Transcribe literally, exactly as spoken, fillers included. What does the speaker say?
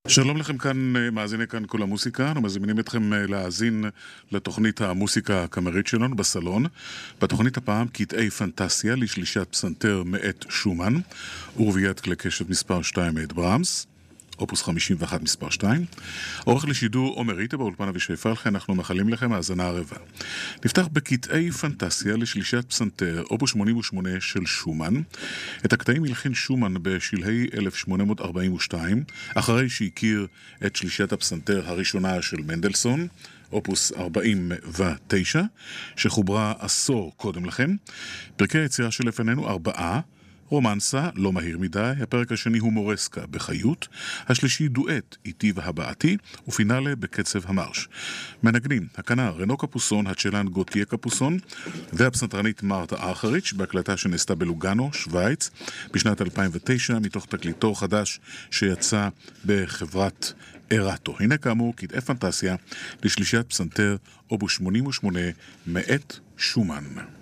שלום לכם כאן, מאזיני כאן כל המוסיקה. אנו מזמינים אתכם להאזין לתוכנית המוסיקה הקאמרית שלנו בסלון. בתוכנית הפעם קטעי פנטסיה לשלישת פסנתר מאת שומן, ורביעיית כלי קשת מספר שתיים מאת ברמס, אופוס חמישים ואחת מספר שתיים. עורך לשידור עומר ריטה, באולפן אבישי פלחה. אנחנו מחלים לכם האזנה הרבה. נפתח בקטעי פנטסיה לשלישת פסנתר אופוס שמונים ושמונה של שומן. את הקטעים הלחין שומן בשלהי אלף שמונה מאות ארבעים ושתיים, אחרי שהכיר את שלישת הפסנתר הראשונה של מנדלסון, אופוס ארבעים ותשע, שחוברה עשור קודם לכן. פרקי היצירה שלפנינו ארבעה: רומנסה, לא מהיר מדי, הפרק השני הוא מורסקה בחיות, השלישי דואט, איטי והבעתי, ופינאלה בקצב המרש. מנגנים, הכנר רנו קפוסון, הצ'לן גוטיה קפוסון, והפסנתרנית מרתה ארכריץ', בהקלטה שנעשתה בלוגאנו, שוויץ, בשנת אלפיים ותשע, מתוך תקליטו חדש שיצא בחברת ארטו. הנה כאמור קטעי פנטסיה לשלישת פסנתר אופוס שמונים ושמונה מאת שומן.